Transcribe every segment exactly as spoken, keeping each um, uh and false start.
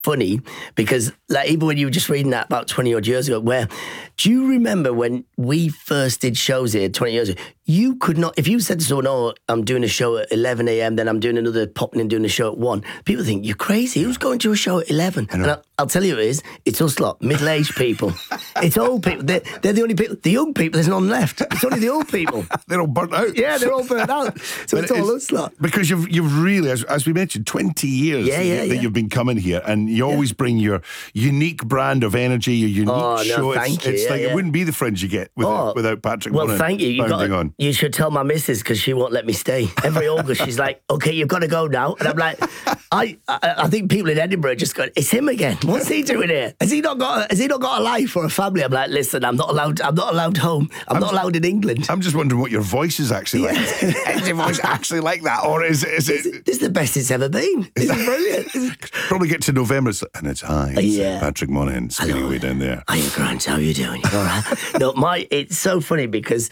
funny because like even when you were just reading that about twenty odd years ago, where do you remember when we first did shows here twenty years ago, you could not, if you said to someone, oh, I'm doing a show at eleven a.m, then I'm doing another, popping and doing a show at one, people think, you're crazy, who's going to a show at eleven? And I'll, I'll tell you who it is, it's us lot, middle-aged people. It's old people, they're, they're the only people, the young people, there's none left. It's only the old people. They're all burnt out. Yeah, they're all burnt out. So it's, it's all us lot. Because you've you've really, as, as we mentioned, twenty years yeah, yeah, that yeah. you've been coming here, and you always yeah. bring your unique brand of energy, your unique oh, no, show. Thank it's you. it's yeah, like yeah. it wouldn't be the friends you get without, oh, without Patrick. Well, thank you. You, got, on. you should tell my missus because she won't let me stay. Every August, she's like, "Okay, you've got to go now," and I'm like, I, I, I think people in Edinburgh just go, "It's him again. What's he doing here? Has he not got? A, has he not got a life or a family?" I'm like, "Listen, I'm not allowed. I'm not allowed home. I'm, I'm not allowed in England." I'm just wondering what your voice is actually like. Yeah. Is your voice actually like that, or is it? Is it? This, this is the best it's ever been. This is brilliant. Probably get to November and it's hi, it's yeah. Patrick Monaghan speaking way down there. Hiya, Grant. How are you doing? You all right? No, my it's so funny because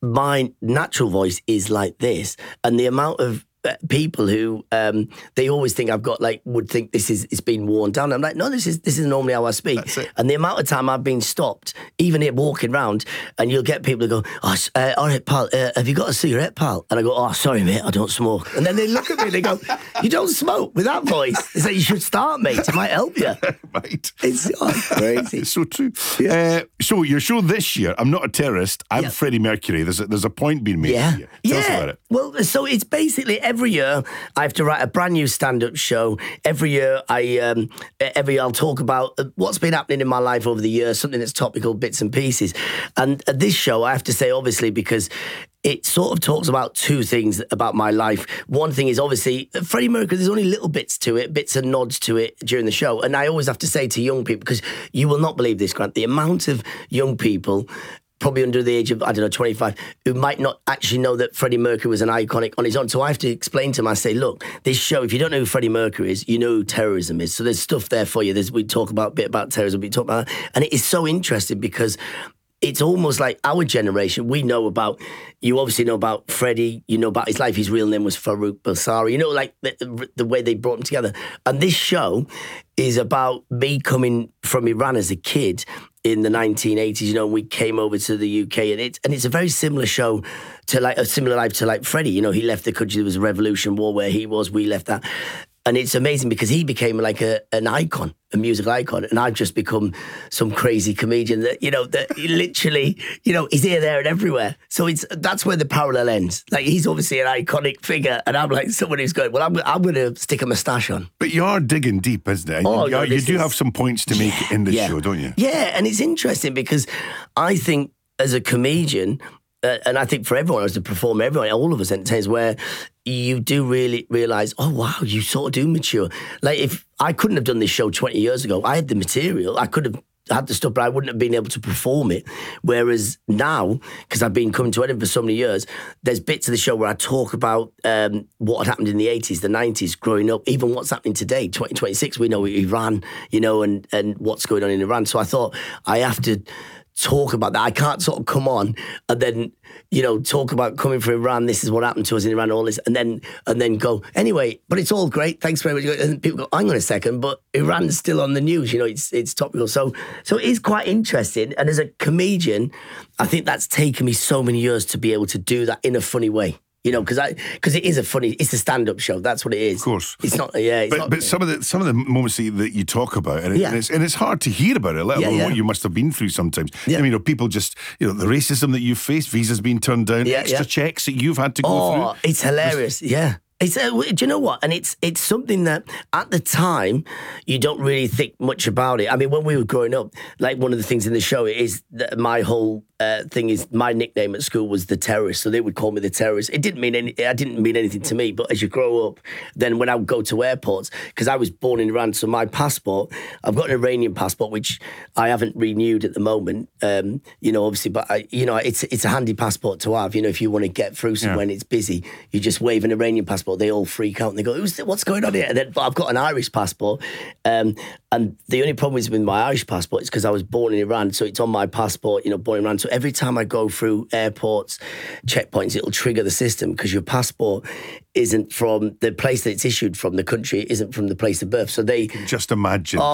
my natural voice is like this, and the amount of people who um, they always think I've got like would think this is it's been worn down. I'm like, no, this is this is normally how I speak. And the amount of time I've been stopped, even here walking around, and you'll get people who go, oh, uh, all right, pal, uh, have you got a cigarette, pal? And I go, oh, sorry, mate, I don't smoke. And then they look at me, they go, you don't smoke with that voice. They say, you should start, mate. It might help you. Right. It's oh, crazy. It's so true. Yeah. Uh, so your show this year, I'm not a terrorist. I'm yeah. Freddie Mercury. There's a, there's a point being made. Yeah. Here. Tell yeah. us about it. Well, so it's basically every year I have to write a brand new stand-up show. Every year I, um, every year I'll talk about what's been happening in my life over the years, something that's topical, bits and pieces. And at this show, I have to say, obviously, because it sort of talks about two things about my life. One thing is obviously Freddie Mercury, there's only little bits to it, bits and nods to it during the show. And I always have to say to young people, because you will not believe this, Grant, the amount of young people probably under the age of, I don't know, twenty-five, who might not actually know that Freddie Mercury was an iconic on his own. So I have to explain to them, I say, look, this show, if you don't know who Freddie Mercury is, you know who terrorism is. So there's stuff there for you. There's, we talk about a bit about terrorism, we talk about that. And it is so interesting because it's almost like our generation, we know about, you obviously know about Freddie, you know about his life, his real name was Farouk Balsari, you know, like the, the way they brought him together. And this show is about me coming from Iran as a kid in the nineteen eighties, you know, and we came over to the U K, and it's and it's a very similar show to like a similar life to like Freddie. You know, he left the country, there was a revolution war where he was, we left that. And it's amazing because he became like a, an icon, a musical icon, and I've just become some crazy comedian that, you know, that literally, you know, he's here, there and everywhere. So it's that's where the parallel ends. Like, he's obviously an iconic figure, and I'm like someone who's going, well, I'm, I'm going to stick a moustache on. But you are digging deep, isn't it? Oh, you, no, you do is, have some points to make yeah, in this yeah. show, don't you? Yeah, and it's interesting because I think as a comedian, Uh, and I think for everyone, as a performer, everyone, all of us entertainers, where you do really realise, oh, wow, you sort of do mature. Like, if I couldn't have done this show twenty years ago, I had the material, I could have had the stuff, but I wouldn't have been able to perform it. Whereas now, because I've been coming to Edinburgh for so many years, there's bits of the show where I talk about um, what had happened in the eighties, the nineties, growing up, even what's happening today, twenty twenty-six, we know Iran, you know, and, and what's going on in Iran. So I thought I have to talk about that. I can't sort of come on and then, you know, talk about coming from Iran, this is what happened to us in Iran, all this, and then and then go, anyway, but it's all great, thanks very much. And people go, hang on a second, but Iran's still on the news, you know, it's it's topical. So so it is quite interesting. And as a comedian, I think that's taken me so many years to be able to do that in a funny way. You know, because I because it is a funny, it's a stand-up show. That's what it is. Of course, it's not. Yeah, it's but not, but some of the some of the moments that you, that you talk about, and, it, yeah. and it's and it's hard to hear about it. Let alone yeah, yeah. what you must have been through sometimes. Yeah. I mean, you know, people just, you know, the racism that you've faced, visas being turned down, yeah, extra yeah. checks that you've had to go oh, through. Oh, it's hilarious. Yeah. It's, uh, do you know what? And it's it's something that at the time you don't really think much about it. I mean, when we were growing up, like one of the things in the show is that my whole uh, thing is my nickname at school was the terrorist, so they would call me the terrorist. It didn't mean any, I didn't mean anything to me, but as you grow up, then when I would go to airports, because I was born in Iran, so my passport, I've got an Iranian passport which I haven't renewed at the moment. Um, you know, obviously, but I, you know, it's it's a handy passport to have. You know, if you want to get through somewhere yeah. and it's busy, you just wave an Iranian passport. They all freak out and they go, Who's the, what's going on here? And then, but I've got an Irish passport, um, And the only problem is with my Irish passport is because I was born in Iran, so it's on my passport, you know, born in Iran. So every time I go through airports, checkpoints, it'll trigger the system because your passport isn't from the place that it's issued from, the country isn't from the place of birth. So they Just imagine.